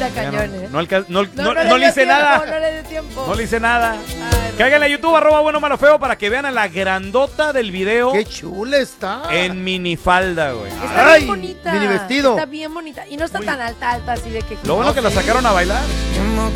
Está cañón, No le hice nada. No le dio tiempo. No le hice nada. Ay, Cáiganle a YouTube, @buenomalo_feo, para que vean a la grandota del video. ¡Qué chula está! En minifalda, güey. Está bien bonita. Mini vestido. Está bien bonita. Y no está tan alta, así de que... Lo bueno que la sacaron a bailar.